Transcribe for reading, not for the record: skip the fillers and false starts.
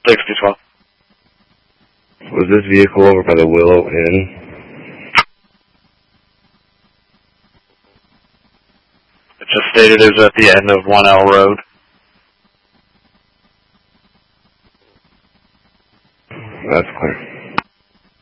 6012. Was this vehicle over by the Willow Inn? It just stated it was at the end of 1L Road. That's clear.